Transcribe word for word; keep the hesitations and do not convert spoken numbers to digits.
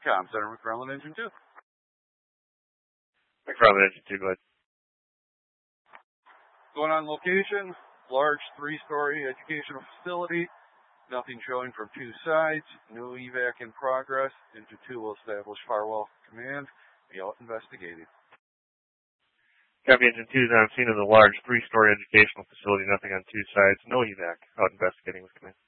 com. Center McFarland Engine two. McFarland Engine two, go ahead. Going on location, large three-story educational facility. Nothing showing from two sides. No evac in progress. Engine two will establish firewall command. Be out investigating. Copy, Engine two is on scene of the large three-story educational facility. Nothing on two sides. No evac. Out investigating with command.